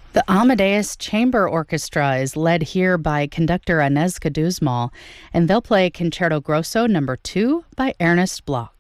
The Amadeus Chamber Orchestra is led here by conductor Inez Caduzmal, and they'll play Concerto Grosso No. 2 by Ernest Bloch.